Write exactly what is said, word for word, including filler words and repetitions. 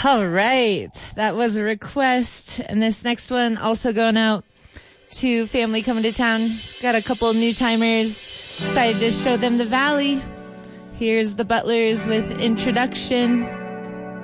All right. That was a request. And this next one also going out to family coming to town. Got a couple new timers. Decided to show them the valley. Here's the Butlers with Introduction.